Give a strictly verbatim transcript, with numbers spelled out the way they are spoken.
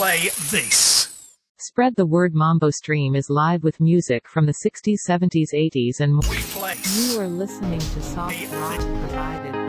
play this. Spread the Word Mambo Stream is live with music from the sixties, seventies, eighties and more. We play. You are listening to soft rock provided